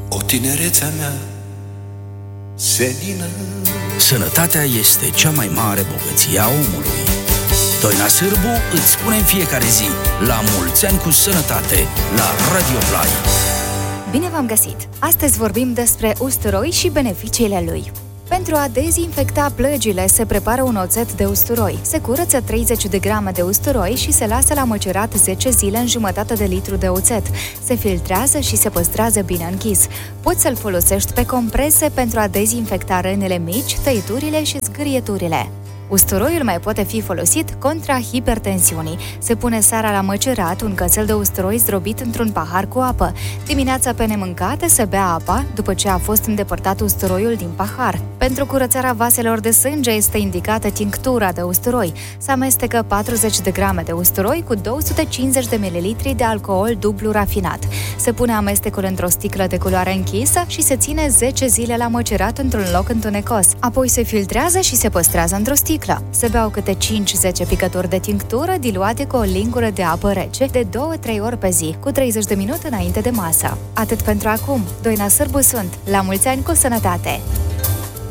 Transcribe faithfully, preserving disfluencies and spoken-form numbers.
o tinerețea mea senină. Sănătatea este cea mai mare bogăție a omului. Doina Sârbu îți spune în fiecare zi: la mulți ani cu sănătate, la Radio Play. Bine v-am găsit! Astăzi vorbim despre usturoi și beneficiile lui. Pentru a dezinfecta plăgile se prepară un oțet de usturoi. Se curăță treizeci de grame de usturoi și se lasă la măcerat zece zile în jumătate de litru de oțet. Se filtrează și se păstrează bine închis. Poți să-l folosești pe comprese pentru a dezinfecta rănile mici, tăieturile și zgârieturile. Usturoiul mai poate fi folosit contra hipertensiunii. Se pune seara la măcerat un cățel de usturoi zdrobit într-un pahar cu apă. Dimineața pe nemâncate se bea apa după ce a fost îndepărtat usturoiul din pahar. Pentru curățarea vaselor de sânge este indicată tinctura de usturoi. Se amestecă patruzeci de grame de usturoi cu două sute cincizeci de mililitri de alcool dublu rafinat. Se pune amestecul într-o sticlă de culoare închisă și se ține zece zile la măcerat într-un loc întunecos. Apoi se filtrează și se păstrează într-o sticlă. Se beau câte cinci zece picături de tinctură diluate cu o lingură de apă rece de două trei ori pe zi, cu treizeci de minute înainte de masă. Atât pentru acum. Doina Sârbu sunt. La mulți ani cu sănătate!